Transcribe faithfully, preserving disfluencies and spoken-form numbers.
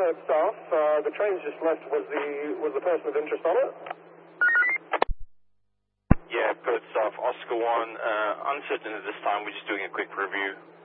Perth South. Uh, the train's just left. Was the was the person of interest on it? Yeah, Perth South, Oscar one. Uh, uncertain at this time. We're just doing a quick review.